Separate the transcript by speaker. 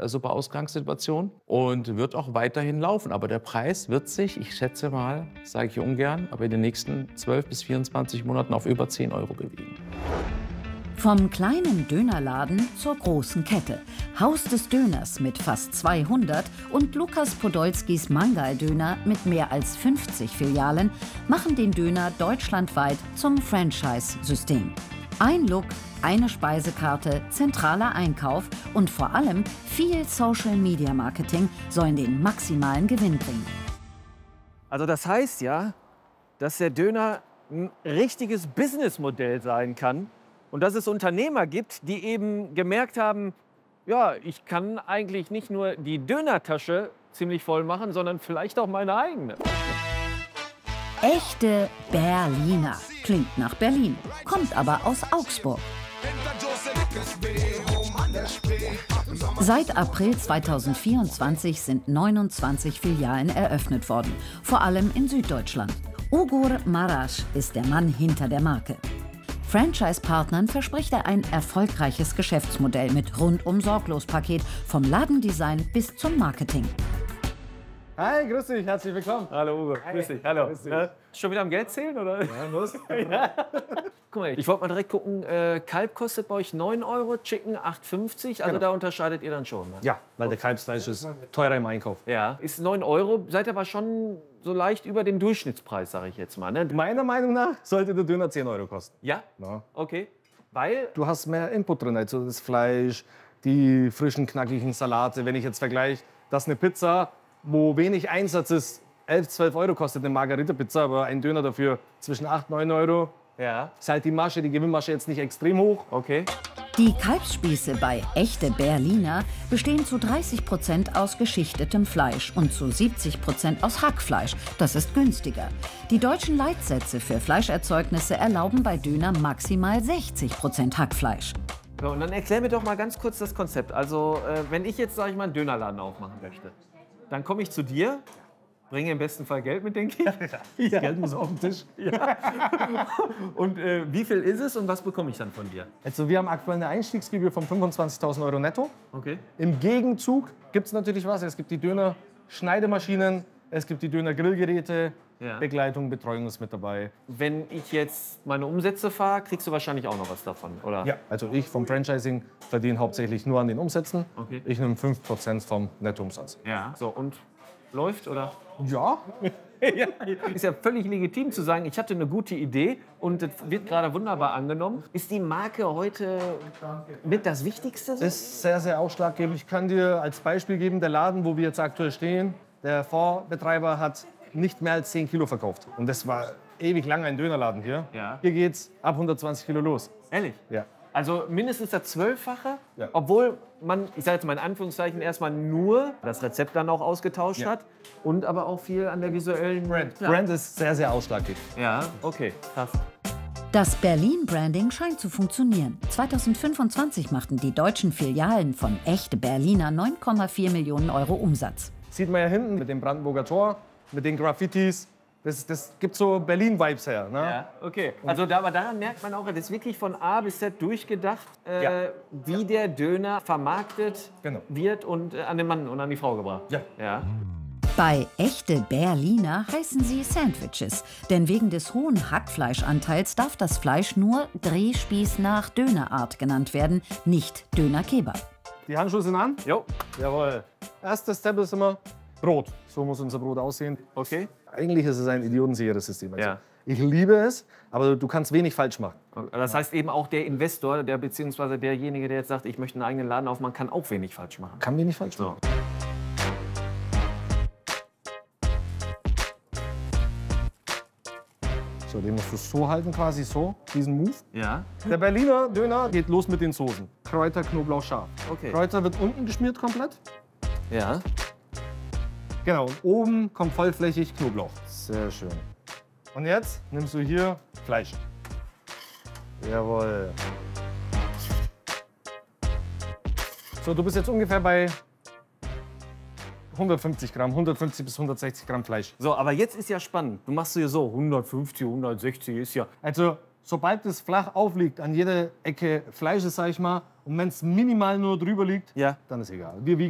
Speaker 1: super Ausgangssituation und wird auch weiterhin laufen. Aber der Preis wird sich, ich schätze mal, sage ich ungern, aber in den nächsten 12 bis 24 Monaten auf über 10 € bewegen.
Speaker 2: Vom kleinen Dönerladen zur großen Kette. Haus des Döners mit fast 200 und Lukas Podolskis Mangal-Döner mit mehr als 50 Filialen machen den Döner deutschlandweit zum Franchise-System. Ein Look, eine Speisekarte, zentraler Einkauf und vor allem viel Social-Media-Marketing sollen den maximalen Gewinn bringen.
Speaker 3: Also das heißt ja, dass der Döner ein richtiges Businessmodell sein kann und dass es Unternehmer gibt, die eben gemerkt haben, ja, ich kann eigentlich nicht nur die Dönertasche ziemlich voll machen, sondern vielleicht auch meine eigene.
Speaker 2: Echte Berliner. Klingt nach Berlin, kommt aber aus Augsburg. Seit April 2024 sind 29 Filialen eröffnet worden, vor allem in Süddeutschland. Ugur Marasch ist der Mann hinter der Marke. Franchise-Partnern verspricht er ein erfolgreiches Geschäftsmodell mit Rundum-Sorglos-Paket vom Ladendesign bis zum Marketing.
Speaker 4: Hi, grüß dich, herzlich willkommen.
Speaker 3: Hallo Ugo, grüß dich, hallo.
Speaker 4: Grüß dich.
Speaker 3: Schon wieder am Geld zählen, oder?
Speaker 4: Ja, los.
Speaker 3: Ja. Guck mal, ich wollte mal direkt gucken, Kalb kostet bei euch 9 €, Chicken 8,50 €, also
Speaker 4: Genau.
Speaker 3: da unterscheidet ihr dann schon. Ne?
Speaker 4: Ja, weil der Kalbsfleisch ist teurer im Einkauf.
Speaker 3: Ja, ist 9 €, seid aber schon so leicht über dem Durchschnittspreis, sage ich jetzt mal. Ne?
Speaker 4: Meiner Meinung nach sollte der Döner 10 € kosten.
Speaker 3: Ja?
Speaker 4: Ja.
Speaker 3: Okay. Weil?
Speaker 4: Du hast mehr Input drin, also das Fleisch, die frischen, knackigen Salate. Wenn ich jetzt vergleiche, dass eine Pizza, wo wenig Einsatz ist, 11, 12 € kostet eine Margarita-Pizza, aber ein Döner dafür zwischen 8, 9 €.
Speaker 3: Ja.
Speaker 4: Ist halt die Masche, die Gewinnmasche jetzt nicht extrem hoch.
Speaker 3: Okay.
Speaker 2: Die Kalbsspieße bei Echte Berliner bestehen zu 30% aus geschichtetem Fleisch und zu 70% aus Hackfleisch. Das ist günstiger. Die deutschen Leitsätze für Fleischerzeugnisse erlauben bei Döner maximal 60% Hackfleisch.
Speaker 3: So, und dann erklär mir doch mal ganz kurz das Konzept. Also, wenn ich jetzt, sage ich mal, einen Dönerladen aufmachen möchte, dann komme ich zu dir, bringe im besten Fall Geld mit, denke ich.
Speaker 4: Ja. Geld muss auf den Tisch.
Speaker 3: Ja. Und wie viel ist es und was bekomme ich dann von dir?
Speaker 4: Also wir haben aktuell eine Einstiegsgebühr von 25.000 € netto.
Speaker 3: Okay.
Speaker 4: Im Gegenzug gibt es natürlich was. Es gibt die Döner-Schneidemaschinen, es gibt die Döner-Grillgeräte,
Speaker 3: Ja.
Speaker 4: Begleitung, Betreuung ist mit dabei.
Speaker 3: Wenn ich jetzt meine Umsätze fahre, kriegst du wahrscheinlich auch noch was davon, oder?
Speaker 4: Ja, also ich vom Franchising verdiene hauptsächlich nur an den Umsätzen.
Speaker 3: Okay.
Speaker 4: Ich nehme 5% vom Nettoumsatz.
Speaker 3: Ja. So, und läuft, oder?
Speaker 4: Ja,
Speaker 3: Ja, ist ja völlig legitim zu sagen, ich hatte eine gute Idee und das wird gerade wunderbar angenommen. Ist die Marke heute mit das Wichtigste? So?
Speaker 4: ist sehr, sehr ausschlaggebend. Ich kann dir als Beispiel geben, der Laden, wo wir jetzt aktuell stehen, der Vorbetreiber hat nicht mehr als 10 Kilo verkauft. Und das war ewig lang ein Dönerladen hier.
Speaker 3: Ja.
Speaker 4: Hier geht's ab 120 Kilo los.
Speaker 3: Ehrlich?
Speaker 4: Ja.
Speaker 3: Also mindestens das 12-fache,
Speaker 4: Ja.
Speaker 3: obwohl man, ich sage jetzt mal in Anführungszeichen, erstmal nur das Rezept dann auch ausgetauscht
Speaker 4: Ja.
Speaker 3: hat und aber auch viel an der visuellen
Speaker 4: Brand.
Speaker 3: Ja.
Speaker 4: Brand ist sehr, sehr ausschlaggebend.
Speaker 3: Ja, okay, krass.
Speaker 2: Das Berlin-Branding scheint zu funktionieren. 2025 machten die deutschen Filialen von Echte Berliner 9,4 Millionen € Umsatz.
Speaker 4: Sieht man ja hinten mit dem Brandenburger Tor, mit den Graffitis. Das gibt so Berlin-Vibes her. Ne?
Speaker 3: Ja, okay. Also aber daran merkt man auch, das ist wirklich von A bis Z durchgedacht,
Speaker 4: Ja.
Speaker 3: wie der Döner vermarktet
Speaker 4: Genau.
Speaker 3: wird und an den Mann und an die Frau gebracht.
Speaker 4: Ja.
Speaker 3: Ja.
Speaker 2: Bei Echte Berliner heißen sie Sandwiches, denn wegen des hohen Hackfleischanteils darf das Fleisch nur Drehspieß nach Dönerart genannt werden, nicht Döner-Kebab.
Speaker 4: Die Handschuhe sind an.
Speaker 3: Jo,
Speaker 4: Jawohl. Erster Step ist immer Brot. So muss unser Brot aussehen.
Speaker 3: okay.
Speaker 4: Eigentlich ist es ein idiotensicheres System. Also
Speaker 3: Ja.
Speaker 4: ich liebe es, aber du kannst wenig falsch machen.
Speaker 3: Das heißt eben auch der Investor, der beziehungsweise derjenige, der jetzt sagt, ich möchte einen eigenen Laden aufmachen, kann auch wenig falsch machen.
Speaker 4: Kann wenig falsch
Speaker 3: So.
Speaker 4: machen. So, den musst du so halten, quasi so, diesen Move.
Speaker 3: Ja.
Speaker 4: Der Berliner Döner geht los mit den Soßen. Kräuter, Knoblauch, scharf.
Speaker 3: Okay.
Speaker 4: Kräuter wird unten geschmiert komplett.
Speaker 3: Ja.
Speaker 4: Genau, und oben kommt vollflächig Knoblauch. Sehr schön. Und jetzt nimmst du hier Fleisch. Jawohl. So, du bist jetzt ungefähr bei 150 Gramm, 150 bis 160 Gramm Fleisch.
Speaker 3: So, aber jetzt ist ja spannend. Du machst hier so 150, 160 ist ja.
Speaker 4: Also, sobald es flach aufliegt, an jeder Ecke Fleisch ist, sag ich mal, und wenn es minimal nur drüber liegt,
Speaker 3: Ja.
Speaker 4: dann ist egal. Wir wiegen